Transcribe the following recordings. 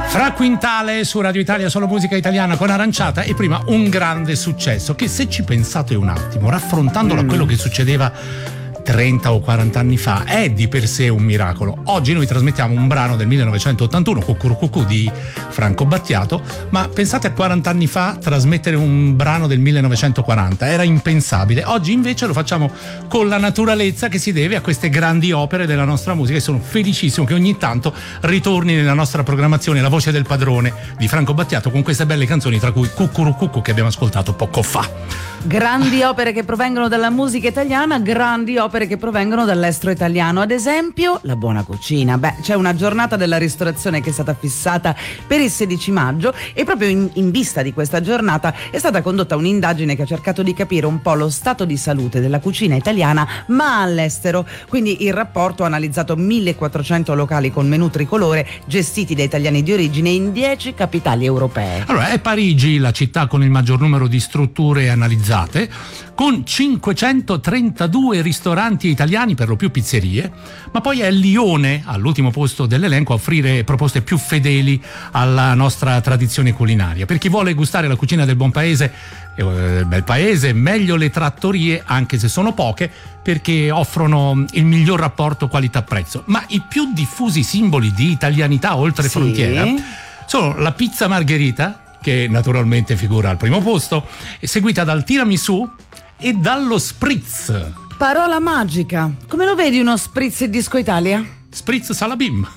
Fra Quintale su Radio Italia, solo musica italiana con Aranciata, e prima un grande successo che, se ci pensate un attimo, raffrontandolo a quello che succedeva 30 o 40 anni fa, è di per sé un miracolo. Oggi noi trasmettiamo un brano del 1981, Cucurucucù di Franco Battiato, ma pensate a 40 anni fa trasmettere un brano del 1940, era impensabile. Oggi invece lo facciamo con la naturalezza che si deve a queste grandi opere della nostra musica, e sono felicissimo che ogni tanto ritorni nella nostra programmazione La voce del padrone di Franco Battiato con queste belle canzoni, tra cui Cucurucucù che abbiamo ascoltato poco fa. Grandi opere che provengono dalla musica italiana, grandi opere che provengono dall'estero italiano, ad esempio La Buona Cucina. C'è una giornata della ristorazione che è stata fissata per il 16 maggio e proprio in vista di questa giornata è stata condotta un'indagine che ha cercato di capire un po' lo stato di salute della cucina italiana ma all'estero. Quindi il rapporto ha analizzato 1400 locali con menù tricolore gestiti da italiani di origine in 10 capitali europee. Allora, è Parigi la città con il maggior numero di strutture analizzate, con 532 ristoranti italiani, per lo più pizzerie, ma poi è Lione all'ultimo posto dell'elenco a offrire proposte più fedeli alla nostra tradizione culinaria. Per chi vuole gustare la cucina del buon paese, bel paese, meglio le trattorie, anche se sono poche, perché offrono il miglior rapporto qualità-prezzo. Ma i più diffusi simboli di italianità oltre frontiera sono la pizza margherita, che naturalmente figura al primo posto, seguita dal tiramisù e dallo spritz. Parola magica. Come lo vedi uno spritz in Disco Italia? Spritz Salabim.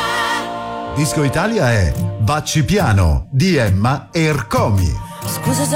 Disco Italia è Bacci Piano di Emma e Ercomi. Scusa se